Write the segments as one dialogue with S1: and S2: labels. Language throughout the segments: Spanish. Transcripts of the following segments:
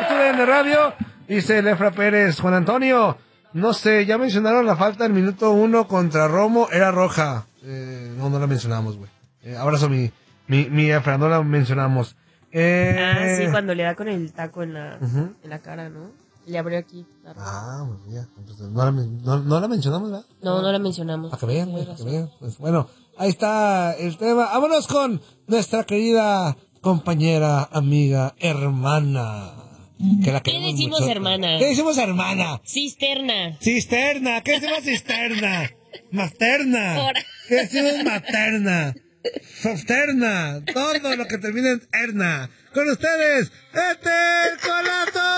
S1: TUDN Radio. Dice Lefra Pérez, Juan Antonio, no sé, ya mencionaron la falta del minuto 1 contra Romo, era roja. No la mencionamos, güey. Abrazo mi Efra, no la mencionamos.
S2: Sí, cuando le da con el taco en la cara, ¿no? Le abrió aquí.
S1: Pues ya. Entonces, no la mencionamos, ¿verdad?
S2: No la mencionamos.
S1: Para que vean, güey, para que vean. Pues bueno, ahí está el tema. Vámonos con nuestra querida compañera, amiga, hermana.
S2: ¿Qué decimos mucho, hermana?
S1: ¿Qué decimos hermana?
S2: Cisterna.
S1: Cisterna. ¿Qué decimos cisterna? Materna. ¿Qué decimos materna? Sosterna. Todo lo que termine en erna. Con ustedes, Ethel Colazo.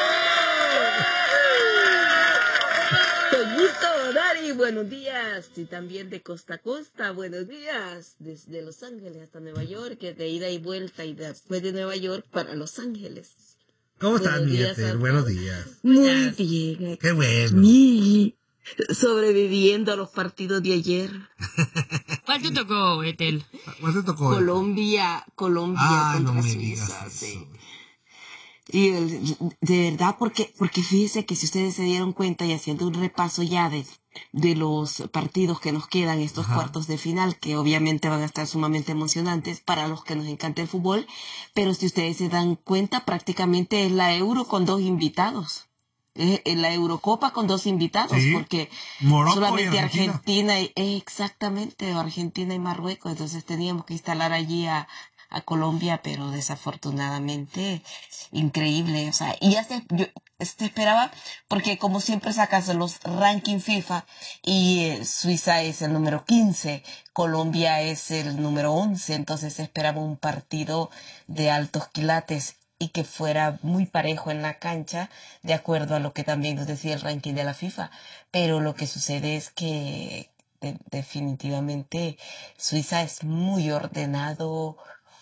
S3: Con gusto, Dari, buenos días. Y también de costa a costa, buenos días. Desde Los Ángeles hasta Nueva York, de ida y vuelta, y después de Nueva York para Los Ángeles.
S1: ¿Cómo estás, mi Ethel? Buenos días.
S3: Muy bien.
S1: Qué bueno.
S3: Sobreviviendo a los partidos de ayer.
S2: ¿Cuál te tocó, Ethel?
S1: ¿Cuál te tocó?
S3: Colombia contra
S1: no me
S3: Suiza.
S1: Digas
S3: Sí.
S1: eso.
S3: Y de verdad, porque fíjese que si ustedes se dieron cuenta y haciendo un repaso ya de los partidos que nos quedan, estos cuartos de final, que obviamente van a estar sumamente emocionantes para los que nos encanta el fútbol, pero si ustedes se dan cuenta, prácticamente es la Euro con 2 invitados. En la Eurocopa con 2 invitados,
S1: ¿sí?
S3: Porque
S1: Morocco
S3: solamente
S1: y Argentina
S3: exactamente, Argentina y Marruecos, entonces teníamos que instalar allí a Colombia, pero desafortunadamente increíble, o sea, y yo esperaba, porque como siempre sacas los ranking FIFA y Suiza es el número 15, Colombia es el número 11, entonces esperaba un partido de altos quilates y que fuera muy parejo en la cancha, de acuerdo a lo que también nos decía el ranking de la FIFA. Pero lo que sucede es que definitivamente Suiza es muy ordenado,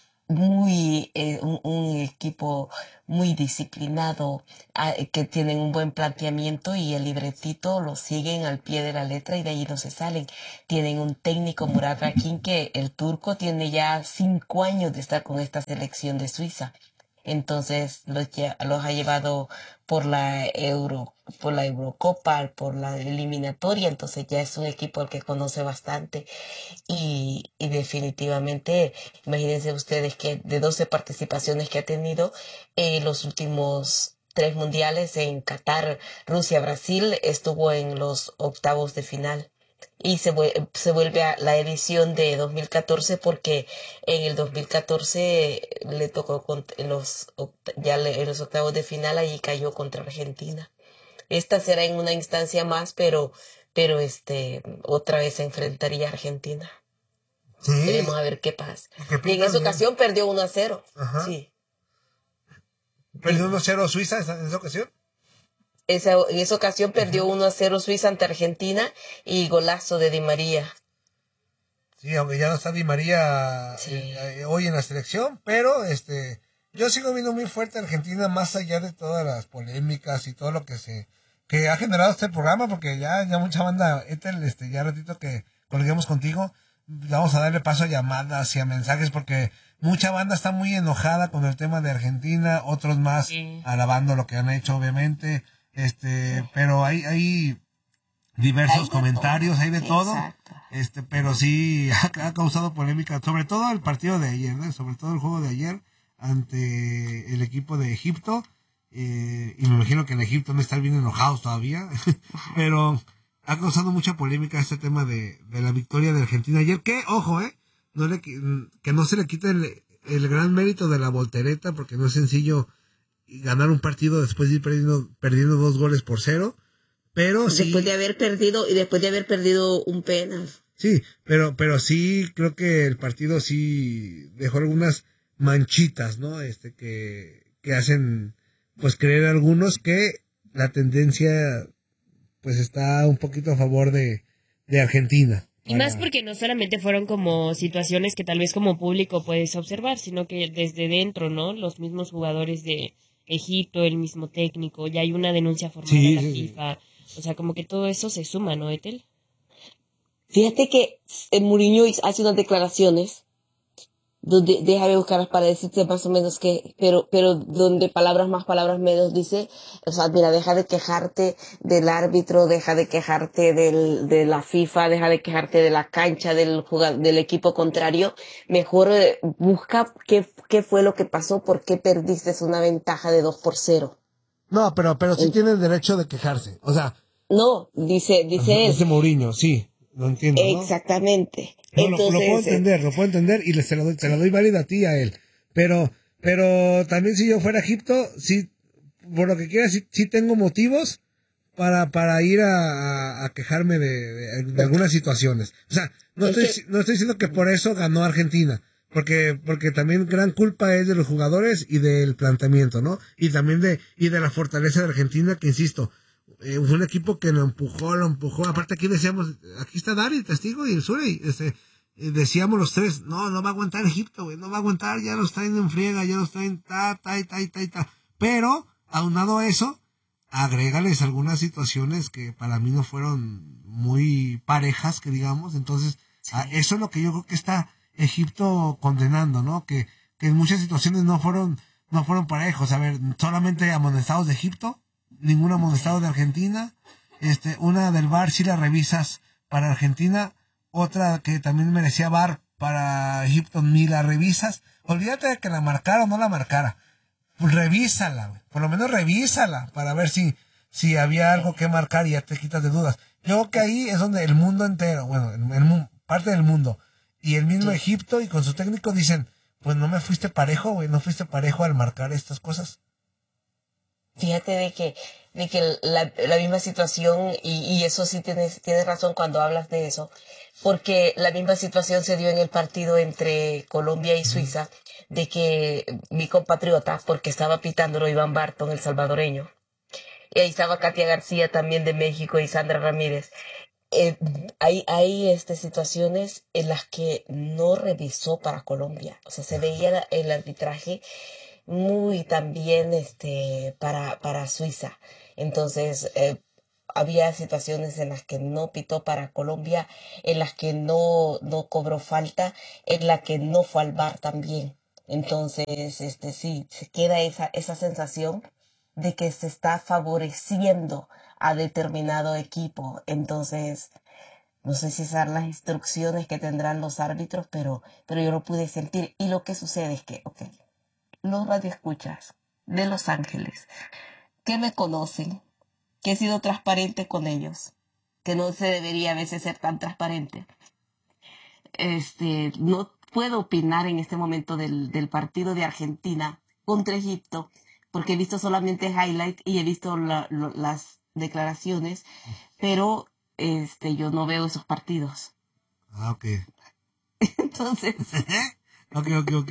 S3: muy un equipo muy disciplinado, que tienen un buen planteamiento y el libretito lo siguen al pie de la letra y de ahí no se salen. Tienen un técnico, Murat Yakin, que el turco tiene ya 5 años de estar con esta selección de Suiza. Entonces los ha llevado por la Eurocopa, por la eliminatoria, entonces ya es un equipo al que conoce bastante y definitivamente, imagínense ustedes que de 12 participaciones que ha tenido, los últimos 3 mundiales en Qatar, Rusia, Brasil, estuvo en los octavos de final. Y se vuelve a la edición de 2014 porque en el 2014 le tocó en los octavos de final, allí cayó contra Argentina. Esta será en una instancia más, pero otra vez se enfrentaría a Argentina.
S1: Sí.
S3: Veremos a ver qué pasa. Y en esa ocasión perdió 1-0.
S1: Ajá.
S3: Sí.
S1: ¿Perdió 1-0 Suiza en esa ocasión?
S3: En esa ocasión perdió 1-0 Suiza ante Argentina y golazo de Di María.
S1: Sí, aunque ya no está Di María hoy en la selección, pero yo sigo viendo muy fuerte a Argentina más allá de todas las polémicas y todo lo que ha generado este programa, porque ya mucha banda, Ethel, ya ratito que colguemos contigo, vamos a darle paso a llamadas y a mensajes, porque mucha banda está muy enojada con el tema de Argentina, otros más alabando lo que han hecho, obviamente. Pero hay diversos comentarios, hay de todo. Exacto. Pero sí ha causado polémica, sobre todo el partido de ayer, ¿no? Sobre todo el juego de ayer ante el equipo de Egipto, y me imagino que en Egipto no están bien enojados todavía, pero ha causado mucha polémica este tema de la victoria de Argentina ayer, que, ojo, que no se le quite el gran mérito de la voltereta, porque no es sencillo ganar un partido después de ir perdiendo 2-0, pero sí.
S3: Después de haber perdido un penal.
S1: Sí, pero sí creo que el partido sí dejó algunas manchitas, ¿no? Que hacen, pues, creer a algunos que la tendencia, pues, está un poquito a favor de Argentina.
S2: Y más porque no solamente fueron como situaciones que tal vez como público puedes observar, sino que desde dentro, ¿no? Los mismos jugadores de Egipto, el mismo técnico, ya hay una denuncia formal a la FIFA. O sea, como que todo eso se suma, ¿no, Ethel?
S3: Fíjate que Mourinho hace unas declaraciones déjame buscarlas para decirte más o menos que, pero donde palabras más, palabras menos dice, o sea, mira, deja de quejarte del árbitro, deja de quejarte de la FIFA, deja de quejarte de la cancha, del equipo contrario, mejor busca qué fue lo que pasó, por qué perdiste una ventaja de 2-0.
S1: No, pero sí tiene el derecho de quejarse, o sea.
S3: No, dice él.
S1: Dice Mourinho, sí, lo entiendo, ¿no?
S3: Exactamente.
S1: No,
S3: Entonces,
S1: lo puedo entender y se la doy válida a ti y a él. Pero también si yo fuera a Egipto, sí, por lo que quieras, sí tengo motivos para ir a quejarme de algunas situaciones. O sea, no estoy diciendo que por eso ganó Argentina, porque también gran culpa es de los jugadores y del planteamiento, ¿no? Y también de la fortaleza de Argentina, que insisto, fue un equipo que lo empujó. Aparte aquí decíamos, aquí está Dari, testigo, y el Surey, decíamos los tres, no va a aguantar Egipto, güey, no va a aguantar, ya los traen en friega, ya los traen ta. Pero, aunado a eso, agrégales algunas situaciones que para mí no fueron muy parejas, que digamos. Entonces, sí, eso es lo que yo creo que está Egipto condenando, ¿no? Que en muchas situaciones no fueron parejos. A ver, solamente amonestados de Egipto, ningún amonestado de Argentina. Una del VAR sí la revisas para Argentina, otra que también merecía VAR para Egipto ni la revisas. Olvídate de que la marcara o no la marcara. Pues revísala, güey. Por lo menos revísala para ver si había algo que marcar y ya te quitas de dudas. Yo creo que ahí es donde el mundo entero, bueno, parte del mundo y el mismo Egipto y con su técnico dicen, pues no me fuiste parejo, güey, no fuiste parejo al marcar estas cosas.
S3: Fíjate de que la misma situación, y eso sí tienes razón cuando hablas de eso, porque la misma situación se dio en el partido entre Colombia y Suiza, de que mi compatriota, porque estaba pitándolo Iván Barton, el salvadoreño, y ahí estaba Katia García también de México y Sandra Ramírez. Hay situaciones en las que no revisó para Colombia, o sea, se veía el arbitraje muy también para Suiza. Entonces, había situaciones en las que no pitó para Colombia, en las que no cobró falta, en las que no fue al VAR también. Entonces, sí, se queda esa sensación de que se está favoreciendo a determinado equipo. Entonces, no sé si son las instrucciones que tendrán los árbitros, pero yo lo pude sentir. Y lo que sucede es que, ok, los radioescuchas de Los Ángeles, que me conocen, que he sido transparente con ellos, que no se debería a veces ser tan transparente. No puedo opinar en este momento del partido de Argentina contra Egipto, porque he visto solamente highlight y he visto las declaraciones, pero yo no veo esos partidos.
S1: Ah, ok.
S3: Entonces...
S1: Ok.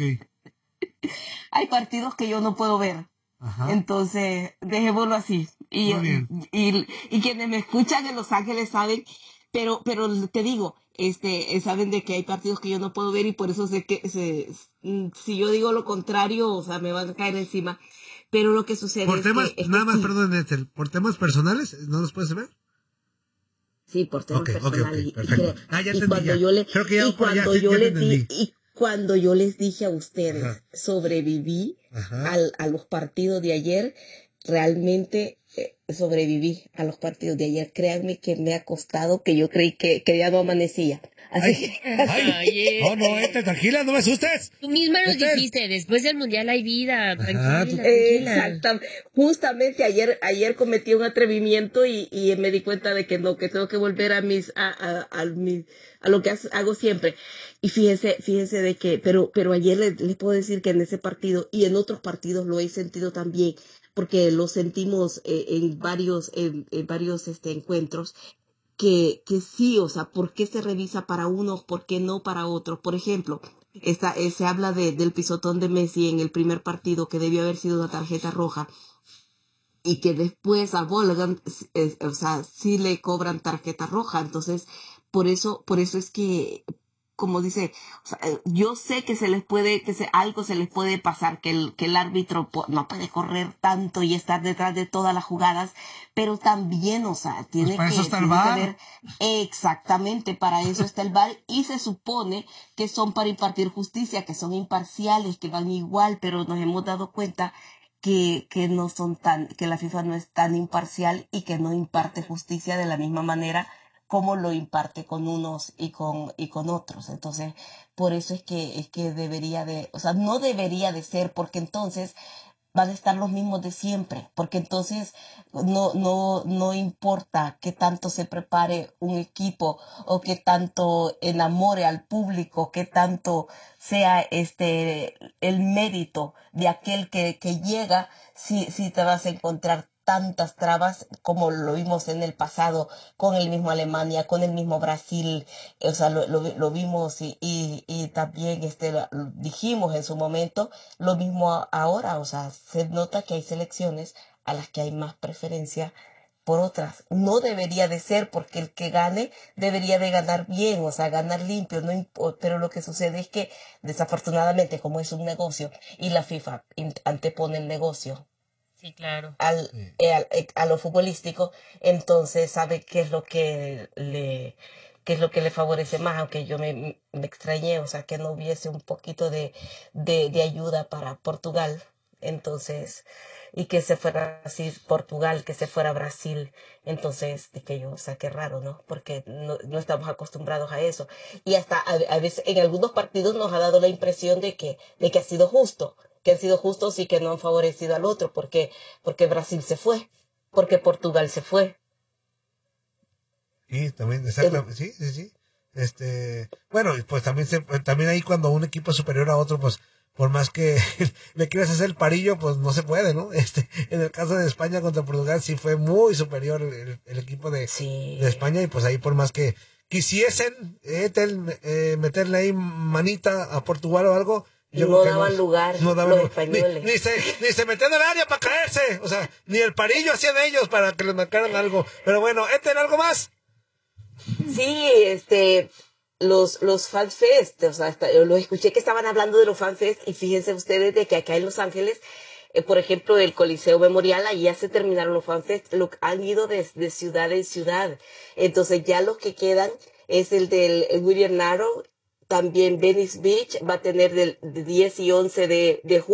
S3: Hay partidos que yo no puedo ver. Ajá. Entonces, dejémoslo así. Y quienes me escuchan en Los Ángeles saben, pero te digo, saben de que hay partidos que yo no puedo ver y por eso sé que si yo digo lo contrario, o sea, me van a caer encima. Pero lo que sucede
S1: por temas, perdón, Ethel, ¿por temas personales no los puedes ver?
S3: Sí, por temas personales.
S1: Okay, perfecto. Ya entendí.
S3: Cuando yo les dije a ustedes, ajá, sobreviví a los partidos de ayer, realmente sobreviví a los partidos de ayer. Créanme que me ha costado, que yo creí que ya no amanecía. Así
S1: no, tranquila, no me asustes.
S2: Tú misma nos dijiste, después del Mundial hay vida, tranquila.
S3: Exactamente. Justamente ayer cometí un atrevimiento y me di cuenta de que no, que tengo que volver a lo que hago siempre. Y fíjense de que, pero ayer les puedo decir que en ese partido y en otros partidos lo he sentido también, porque lo sentimos en varios encuentros, que sí, o sea, ¿por qué se revisa para unos, por qué no para otros? Por ejemplo, se habla del pisotón de Messi en el primer partido, que debió haber sido una tarjeta roja, y que después a Volgan, o sea, sí le cobran tarjeta roja. Entonces, por eso es que como dice, o sea, yo sé que algo se les puede pasar, que el árbitro no puede correr tanto y estar detrás de todas las jugadas, pero también, o sea, tiene
S1: para eso está el
S3: que
S1: VAR.
S3: haber, exactamente, para eso está el VAR, y se supone que son para impartir justicia, que son imparciales, que van igual, pero nos hemos dado cuenta que no son que la FIFA no es tan imparcial y que no imparte justicia de la misma manera como lo imparte con unos y con otros. Entonces, por eso es que debería o sea, no debería de ser, porque entonces van a estar los mismos de siempre, porque entonces no importa qué tanto se prepare un equipo o qué tanto enamore al público, qué tanto sea el mérito de aquel que llega, si te vas a encontrar tantas trabas como lo vimos en el pasado con el mismo Alemania, con el mismo Brasil, o sea, lo vimos y también lo dijimos en su momento, lo mismo ahora, o sea, se nota que hay selecciones a las que hay más preferencia por otras. No debería de ser, porque el que gane debería de ganar bien, o sea, ganar limpio, pero lo que sucede es que desafortunadamente, como es un negocio y la FIFA antepone el negocio,
S2: sí, claro,
S3: a lo futbolístico, entonces sabe qué es lo que le favorece más, aunque yo me extrañé, o sea, que no hubiese un poquito de ayuda para Portugal, entonces, y que se fuera así Portugal, que se fuera Brasil, entonces dije yo, o sea, qué raro, ¿no? Porque no estamos acostumbrados a eso, y hasta a veces en algunos partidos nos ha dado la impresión de que ha sido justo, que han sido justos y que no han favorecido al otro, porque Brasil se fue, porque Portugal se fue.
S1: Sí, también, exactamente, sí. Bueno, pues también ahí cuando un equipo es superior a otro, pues por más que le quieras hacer el parillo, pues no se puede, ¿no? En el caso de España contra Portugal sí fue muy superior el equipo de España, y pues ahí por más que quisiesen meterle ahí manita a Portugal o algo, yo
S3: no daban lugar los españoles.
S1: Ni se metían al área para caerse, o sea, ni el parillo hacían ellos para que les marcaran algo. Pero bueno, ¿algo más?
S3: Sí, los FanFest, o sea, lo escuché que estaban hablando de los FanFest, y fíjense ustedes de que acá en Los Ángeles, por ejemplo, el Coliseo Memorial, ahí ya se terminaron los FanFest, han ido de ciudad en ciudad. Entonces ya los que quedan es el del William Narrow, también Venice Beach va a tener del 10 y 11 de julio.